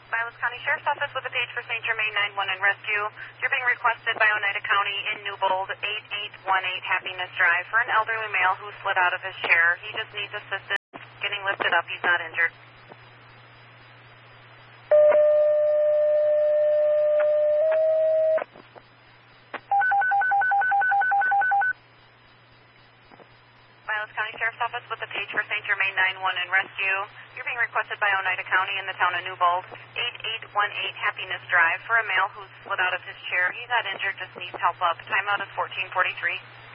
Vilas County Sheriff's Office with a page for St. Germain 911 and rescue. You're being requested by Oneida County in Newbold, 8818 Happiness Drive, for an elderly male who slid out of his chair. He just needs assistance getting lifted up. He's not injured. Vilas County Sheriff's Office with a page for St. Germain 911 and rescue. You're being requested by Oneida County in the town of Newbold, 8818 Happiness Drive, for a male who slid out of his chair. He's not injured, just needs help up. Timeout is 14:43.